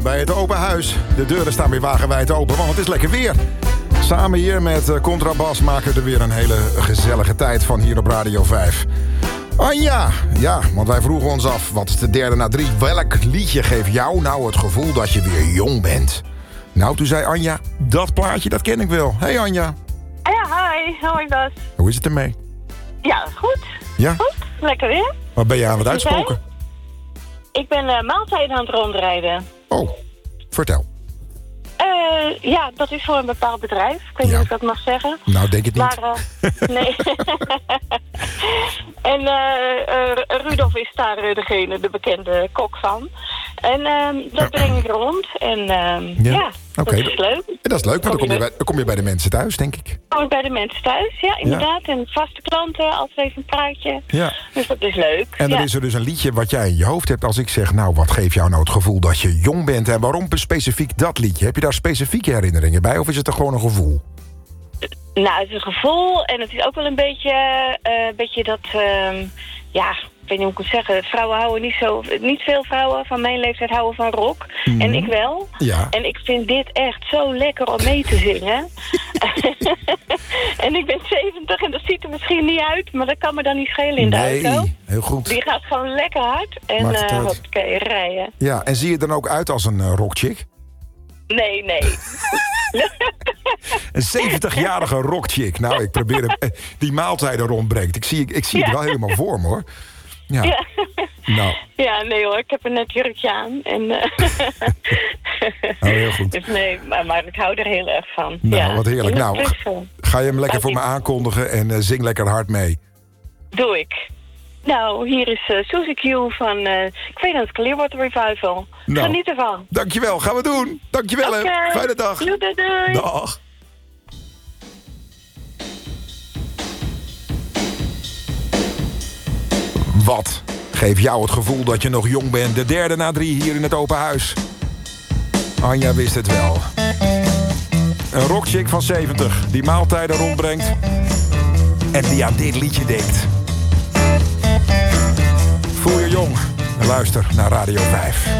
bij het open huis. De deuren staan weer wagenwijd open, want het is lekker weer. Samen hier met Contrabas maken we er weer een hele gezellige tijd van hier op Radio 5. Anja, ja, want wij vroegen ons af, wat is de derde na 3? Welk liedje geeft jou nou het gevoel dat je weer jong bent? Nou, toen zei Anja, dat plaatje, dat ken ik wel. Hey Anja. Ja, hi. Hoi Bas. Hoe is het ermee? Ja, goed. Ja? Goed, lekker weer. Wat ben je aan het uitspoken? Ik ben maaltijden aan het rondrijden. Oh, vertel. Ja, dat is voor een bepaald bedrijf. Ik weet niet of ik dat mag zeggen. Nou, denk het niet. Maar, nee. En Rudolf is daar de bekende kok van. En dat breng ik rond. En ja, dat is leuk. Dat is leuk, want dan kom je bij de mensen thuis, denk ik. Kom ik bij de mensen thuis, ja, inderdaad. Ja. En vaste klanten, altijd even een praatje. Ja. Dus dat is leuk. En dan is er dus een liedje wat jij in je hoofd hebt als ik zeg... nou, wat geeft jou nou het gevoel dat je jong bent? En waarom specifiek dat liedje? Heb je daar specifieke herinneringen bij? Of is het er gewoon een gevoel? Nou, het is een gevoel. En het is ook wel een beetje dat... ja, ik weet niet hoe ik het zeggen. Vrouwen houden niet veel vrouwen van mijn leeftijd houden van rock. Mm. En ik wel. Ja. En ik vind dit echt zo lekker om mee te zingen. En ik ben 70 en dat ziet er misschien niet uit. Maar dat kan me dan niet schelen in de auto. Heel goed. Die gaat gewoon lekker hard. En hoppakee, rijden. Ja, en zie je er dan ook uit als een rockchick? Nee. Een 70-jarige rockchick. Nou, ik probeer hem die maaltijden rondbrengt. Ik zie het wel helemaal voor me, hoor. Ja. Nou. Ja, nee hoor, ik heb een net jurkje aan. En, heel goed. Dus nee, maar ik hou er heel erg van. Nou, ja. Wat heerlijk. Nou, ga je hem lekker voor me aankondigen en zing lekker hard mee. Doe ik. Nou, hier is Suzy Q van Creedence Clearwater Revival. Nou, geniet ervan. Dankjewel, gaan we doen. Dankjewel, hè. Fijne dag. Doei. Dag. Wat geeft jou het gevoel dat je nog jong bent? De derde na 3 hier in het open huis. Anja wist het wel. Een rockchick van 70 die maaltijden rondbrengt en die aan dit liedje denkt. Voel je jong en luister naar Radio 5.